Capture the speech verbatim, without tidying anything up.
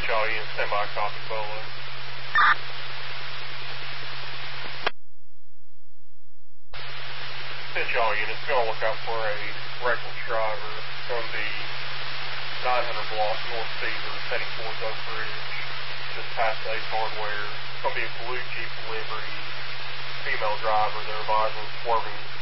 Central unit, stand by, copy, Bolo. Central unit, it's going to look out for a reckless driver. It's going to be nine hundred block North Cedar, heading towards Oak Ridge, just past Ace Hardware. It's going to be a blue Jeep Liberty, female driver. They're advising swerving